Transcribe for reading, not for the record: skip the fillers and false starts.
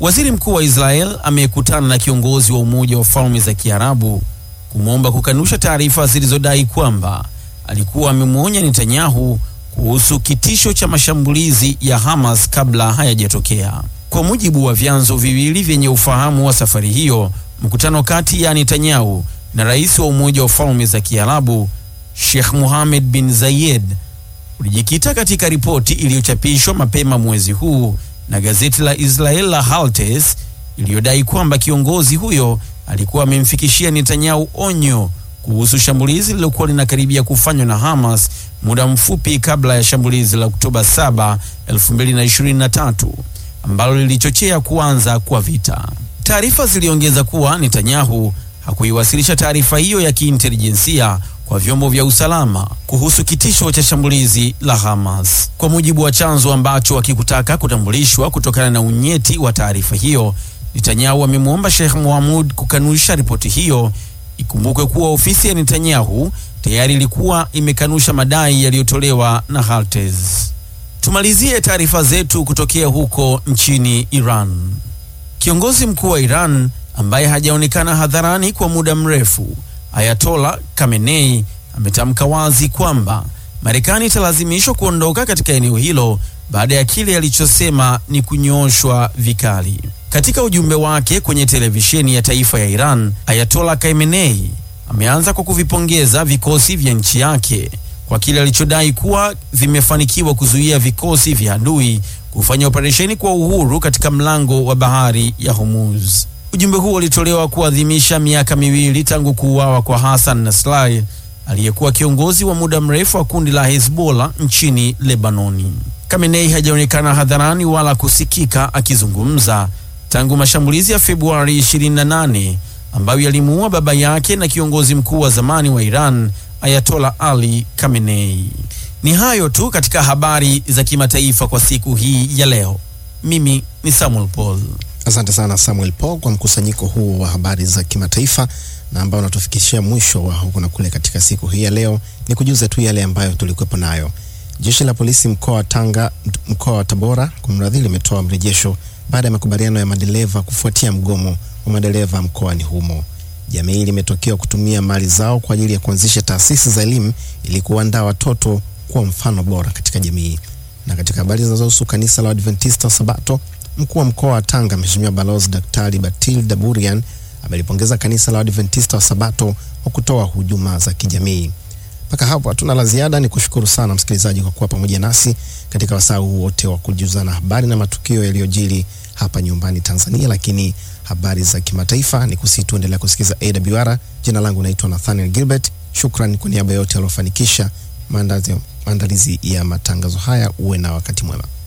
Waziri Mkuu wa Israel amekutana na kiongozi wa Umoja wa Falme za Kiarabu kumwomba kukanusha taarifa zilizodai kwamba alikuwa amemwonya Netanyahu kuhusu kitisho cha mashambulizi ya Hamas kabla hayajatokea. Kwa mujibu wa vyanzo viwili vyenye ufahamu wa safari hiyo, mkutano kati ya Netanyahu na rais wa Umoja wa Falme za Kiarabu Sheikh Mohammed bin Zayed ulijikita katika ripoti iliyochapishwa mapema mwezi huu na gazeti la Israel la Haaretz iliyodai kwamba kiongozi huyo alikuwa amemfikishia Netanyahu onyo kuhusu shambulizi lilokuwa linakaribia kufanywa na Hamas muda mfupi kabla ya shambulizi la Oktoba 7, 2023 ambalo lilichochea kuanza kwa vita. Taarifa ziliongeza kuwa Netanyahu hakuiwasilisha taarifa hiyo ya kiintelijensia kwa vyombo vya usalama kuhusu kitisho cha shambulizi la Hamas. Kwa mujibu wa chanzo ambacho hakikutaka kutambulishwa kutokana na unyeti wa taarifa hiyo, Netanyahu amemwomba Sheikh Mohamud kukanusha ripoti hiyo. Ikumbukwe kuwa ofisi ya Netanyahu tayari ilikuwa imekanusha madai yaliyotolewa na Haaretz. Tumalizie taarifa zetu kutokea huko nchini Iran. Kiongozi mkuu wa Iran ambaye hajaonekana hadharani kwa muda mrefu, Ayatollah Khamenei, ametamka wazi kwamba Marekani italazimishwa kuondoka katika eneo hilo baada ya kile alichosema ni kunyooshwa vikali. Katika ujumbe wake kwenye televisheni ya taifa ya Iran, Ayatollah Khamenei ameanza kwa kuvipongeza vikosi vya nchi yake kwa kile alichodai kuwa vimefanikiwa kuzuia vikosi vya adui kufanya operesheni kwa uhuru katika mlango wa bahari ya Hormuz. Ujumbe huo ulitolewa kuadhimisha miaka miwili tangu kuuawa kwa Hassan Nasrallah, aliyekuwa kiongozi wa muda mrefu wa kundi la Hezbollah nchini Lebanoni. Khamenei hajaonekana hadharani wala kusikika akizungumza tangu mashambulizi ya Februari 28 ambayo yalimuua baba yake na kiongozi mkuu wa zamani wa Iran, Ayatollah Ali Khamenei. Ni hayo tu katika habari za kimataifa kwa siku hii ya leo. Mimi ni Samuel Paul. Asante sana Samuel Paul kwa mkusanyiko huu wa habari za kimataifa na ambao unatufikishia mwisho wa huko na kule katika siku hii ya leo. Ni kujuza tu yale ambayo tulikuwepo nayo. Jeshi la polisi mkoa wa Tabora kumradhi limetoa mrejesho baada ya makubaliano ya madereva kufuatia mgomo wa madereva mkoani humo. Jamii limetokea kutumia mali zao kwa ajili ya kuanzisha taasisi za elimu ili kuandaa watoto kwa mfano bora katika jamii. Na katika habari zinazohusu kanisa la Adventista Sabato, mkuu wa mkoa wa Tanga Mheshimiwa Balozi Daktari Batilda Burian amelipongeza kanisa la Adventista wa Sabato kwa kutoa huduma za kijamii. Mpaka hapo hatuna la ziada, ni kushukuru sana msikilizaji kwa kuwa pamoja nasi katika wasaa huu wote wa kujuzana habari na matukio yaliyojiri hapa nyumbani Tanzania, lakini habari za kimataifa ni kusituendelea kusikiza AWR. Jina langu naitwa Nathaniel Gilbert. Shukrani kwa niaba yote waliofanikisha maandalizi ya matangazo haya. Uwe na wakati mwema.